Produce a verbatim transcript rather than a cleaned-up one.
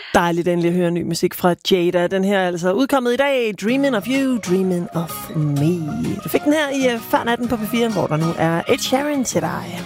Dejligt endelig at høre ny musik fra Jada. Den her er altså udkommet i dag. Dreamin' of you, dreamin' of me. Du fik den her i uh, før natten på P fire, hvor der nu er Ed Sheeran til dig.